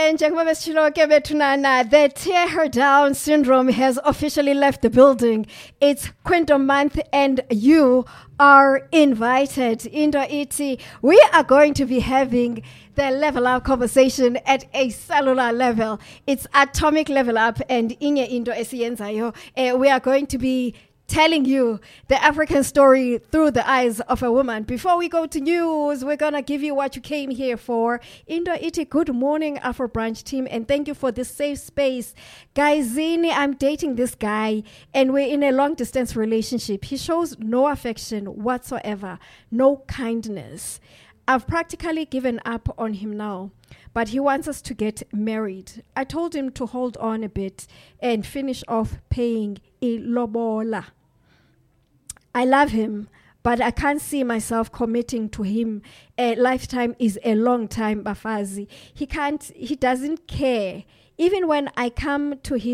The tear her down syndrome has officially left the building. It's Quinto month and you are invited. Into it, we are going to be having the level up conversation at a cellular level. It's atomic level up, and inye into esiyenzayo, we are going to be telling you the African story through the eyes of a woman. Before we go to news, we're going to give you what you came here for. Indo Iti, good morning, Afro Branch team, and thank you for this safe space. Guys, Zini, I'm dating this guy, and we're in a long-distance relationship. He shows no affection whatsoever, no kindness. I've practically given up on him now, but he wants us to get married. I told him to hold on a bit and finish off paying ilobola. I love him, but I can't see myself committing to him. A lifetime is a long time, Bafazi. He doesn't care. Even when it comes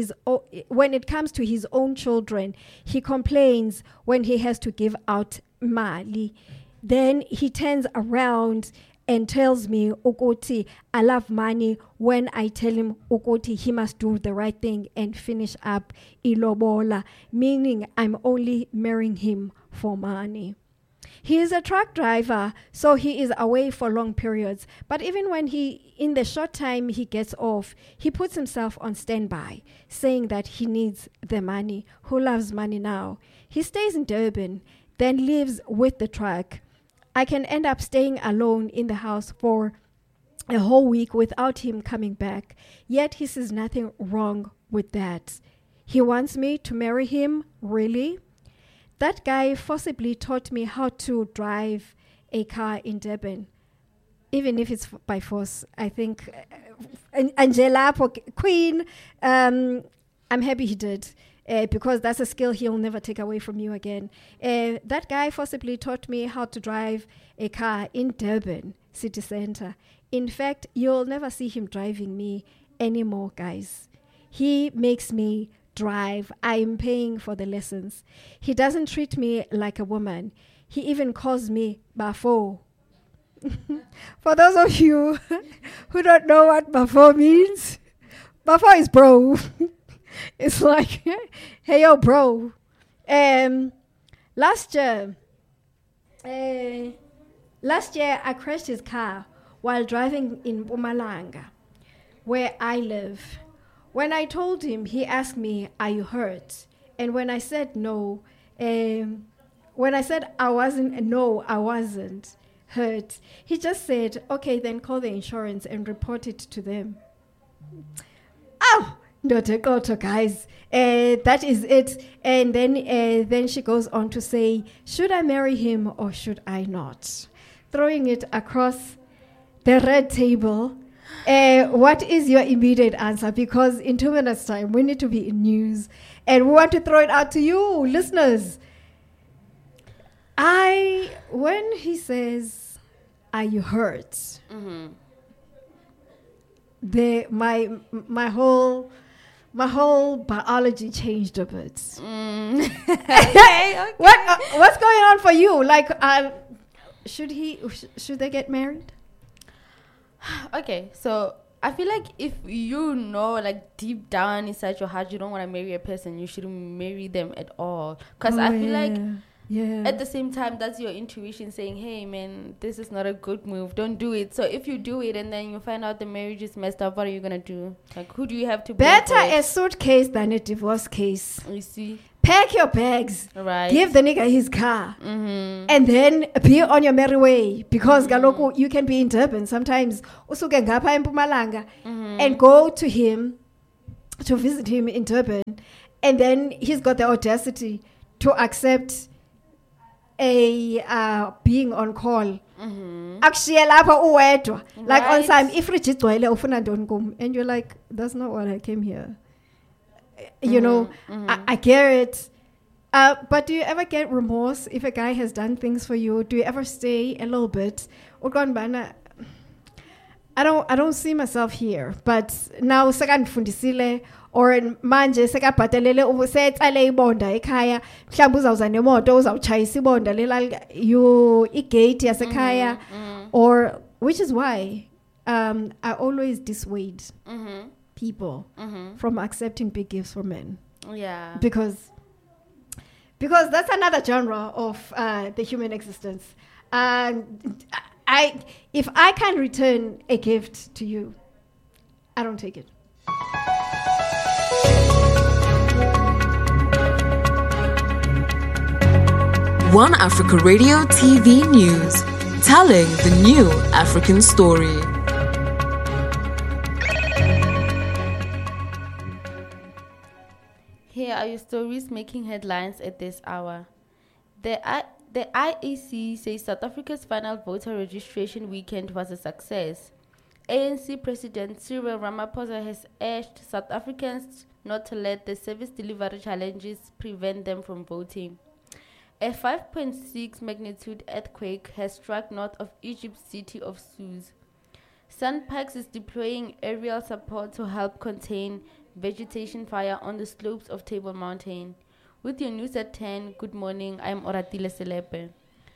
to his own children, he complains when he has to give out mali. Then he turns around and tells me, Okoti, I love money, when I tell him, Okoti, he must do the right thing and finish up ilobola, meaning I'm only marrying him for money. He is a truck driver, so he is away for long periods. But even when in the short time he gets off, he puts himself on standby, saying that he needs the money. Who loves money now? He stays in Durban, then lives with the truck. I can end up staying alone in the house for a whole week without him coming back. Yet he sees nothing wrong with that. He wants me to marry him, really? That guy forcibly taught me how to drive a car in Durban, even if it's by force. I think Angela Queen, I'm happy he did. Because that's a skill he'll never take away from you again. That guy forcibly taught me how to drive a car in Durban city center. In fact, you'll never see him driving me anymore, guys. He makes me drive. I'm paying for the lessons. He doesn't treat me like a woman. He even calls me Bafo. For those of you who don't know what Bafo means, Bafo is bro. It's like, hey, yo, bro. Last year, I crashed his car while driving in Mpumalanga, where I live. When I told him, he asked me, are you hurt? And when I said no, when I said I wasn't hurt, he just said, okay, then call the insurance and report it to them. Oh! Guys, that is it. And then she goes on to say, should I marry him or should I not? Throwing it across the red table. What is your immediate answer? Because in 2 minutes' time, we need to be in news. And we want to throw it out to you, listeners. When he says, are you hurt? Mm-hmm. My whole biology changed a bit. Okay. What's going on for you? Like, should they get married? Okay, so I feel like if you know, like deep down inside your heart, you don't want to marry a person, you shouldn't marry them at all. Because I feel like at the same time, that's your intuition saying, hey, man, this is not a good move. Don't do it. So if you do it and then you find out the marriage is messed up, what are you going to do? Like, who do you have to Better a suitcase than a divorce case. You see? Pack your bags. Right. Give the nigga his car. Mm-hmm. And then be on your merry way. Because galoko, you can be in Durban sometimes. Usuke ngapha in Mpumalanga. And go to him, to visit him in Durban. And then he's got the audacity to accept being on call. Actually, like on time, if and you're like, that's not what I came here. You know, I get it. But do you ever get remorse if a guy has done things for you? Do you ever stay a little bit? I don't see myself here, but now sekandifundisile or manje sekabhatalele usetsale ibonda ekhaya mhlawumbe uzawuza nemoto uzawutshayisa ibonda lela you igate yasekhaya or which is why I always dissuade people Mm-hmm. from accepting big gifts from men. Yeah. Because that's another genre of the human existence. If I can return a gift to you, I don't take it. One Africa Radio TV News, telling the new African story. Here are your stories making headlines at this hour. The IEC says South Africa's final voter registration weekend was a success. ANC President Cyril Ramaphosa has urged South Africans not to let the service delivery challenges prevent them from voting. A 5.6 magnitude earthquake has struck north of Egypt's city of Suez. SANPAX is deploying aerial support to help contain vegetation fire on the slopes of Table Mountain. With your news at 10, good morning, I'm Oratile Selepe.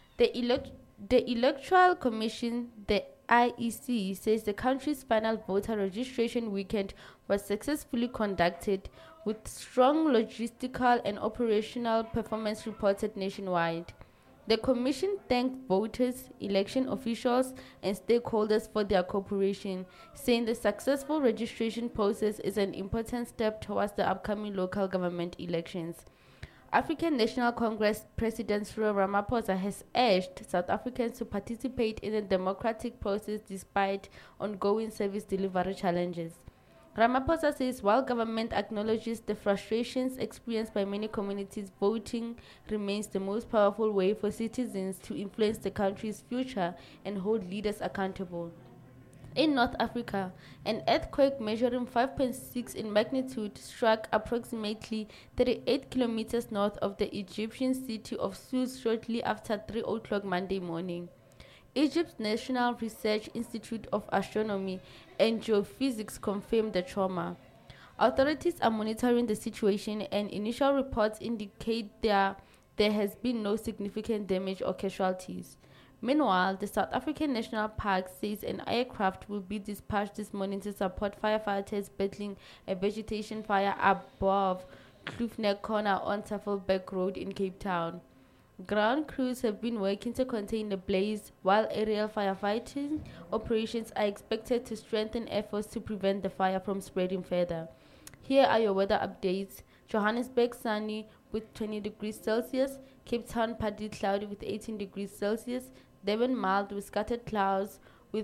The Electoral Commission, the IEC, says the country's final voter registration weekend was successfully conducted with strong logistical and operational performance reported nationwide. The Commission thanked voters, election officials, and stakeholders for their cooperation, saying the successful registration process is an important step towards the upcoming local government elections. African National Congress President Cyril Ramaphosa has urged South Africans to participate in the democratic process despite ongoing service delivery challenges. Ramaphosa says while government acknowledges the frustrations experienced by many communities, voting remains the most powerful way for citizens to influence the country's future and hold leaders accountable. In North Africa, an earthquake measuring 5.6 in magnitude struck approximately 38 kilometers north of the Egyptian city of Suez shortly after 3 o'clock Monday morning. Egypt's National Research Institute of Astronomy and Geophysics confirmed the trauma. Authorities are monitoring the situation, and initial reports indicate there has been no significant damage or casualties. Meanwhile, the South African National Park says an aircraft will be dispatched this morning to support firefighters battling a vegetation fire above Kloofneck Corner on Tafelberg Road in Cape Town. Ground crews have been working to contain the blaze, while aerial firefighting operations are expected to strengthen efforts to prevent the fire from spreading further. Here are your weather updates. Johannesburg sunny with 20 degrees Celsius, Cape Town partly cloudy with 18 degrees Celsius, Durban mild with scattered clouds with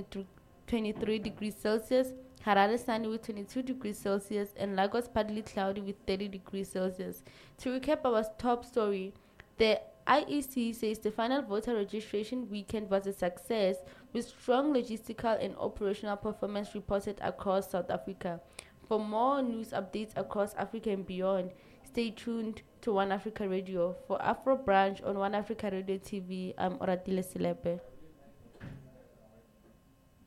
23 degrees Celsius, Harare sunny with 22 degrees Celsius, and Lagos partly cloudy with 30 degrees Celsius. To recap our top story, the IEC says the final voter registration weekend was a success with strong logistical and operational performance reported across South Africa. For more news updates across Africa and beyond, stay tuned to One Africa Radio. For Afro Branch on One Africa Radio TV, I'm Oratile Selepe.